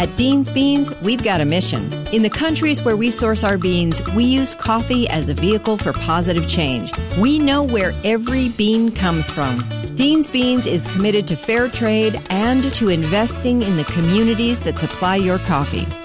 At Dean's Beans, we've got a mission. In the countries where we source our beans, we use coffee as a vehicle for positive change. We know where every bean comes from. Dean's Beans is committed to fair trade and to investing in the communities that supply your coffee.